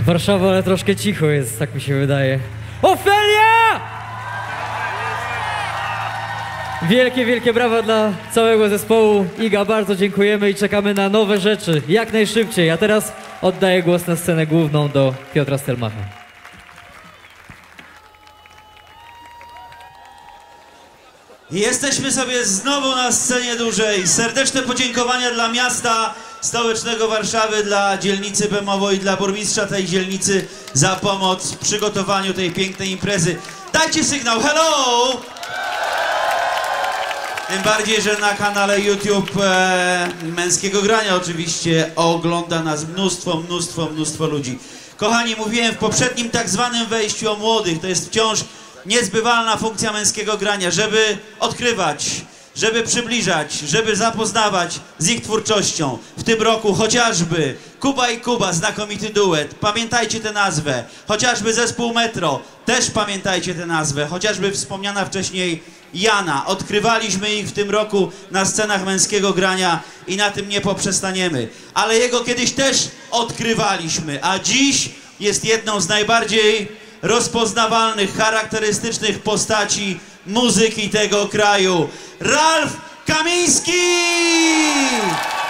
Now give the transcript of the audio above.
Warszawa, ale troszkę cicho jest, tak mi się wydaje. Ofelia! Wielkie, wielkie brawa dla całego zespołu. Iga, bardzo dziękujemy i czekamy na nowe rzeczy jak najszybciej. A teraz oddaję głos na scenę główną do Piotra Stelmacha. Jesteśmy sobie znowu na scenie dużej. Serdeczne podziękowania dla miasta stołecznego Warszawy, dla dzielnicy Bemowo i dla burmistrza tej dzielnicy za pomoc w przygotowaniu tej pięknej imprezy. Dajcie sygnał, hello! Tym bardziej, że na kanale YouTube Męskiego Grania oczywiście ogląda nas mnóstwo ludzi. Kochani, mówiłem w poprzednim tak zwanym wejściu o młodych, to jest wciąż niezbywalna funkcja Męskiego Grania, żeby odkrywać, żeby przybliżać, żeby zapoznawać z ich twórczością. W tym roku chociażby Kuba i Kuba, znakomity duet, pamiętajcie tę nazwę. Chociażby zespół Metro, też pamiętajcie tę nazwę. Chociażby wspomniana wcześniej Jana. Odkrywaliśmy ich w tym roku na scenach Męskiego Grania i na tym nie poprzestaniemy. Ale jego kiedyś też odkrywaliśmy, a dziś jest jedną z najbardziej rozpoznawalnych, charakterystycznych postaci muzyki tego kraju. Ralf Kamiński!